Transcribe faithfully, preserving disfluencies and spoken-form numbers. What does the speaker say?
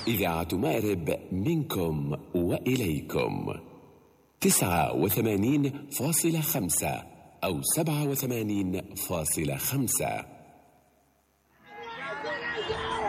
إذاعة مأرب منكم وإليكم تسعة وثمانين فاصلة خمسة أو سبعة وثمانين فاصلة خمسة.